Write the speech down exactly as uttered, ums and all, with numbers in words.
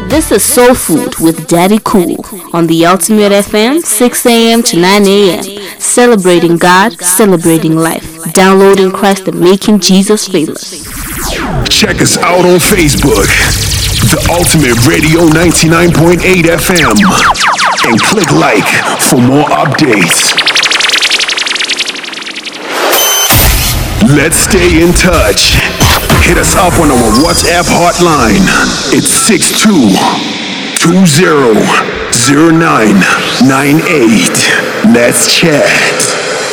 This is Soul Food with Daddy Cool on the Ultimate F M, six a.m. to nine a.m. Celebrating God, celebrating life, downloading Christ and making Jesus famous. Check us out on Facebook, The Ultimate Radio ninety-nine point eight F M, and click like for more updates. Let's stay in touch. Hit us up on our WhatsApp hotline. It's six two two zero zero nine nine eight. Let's chat.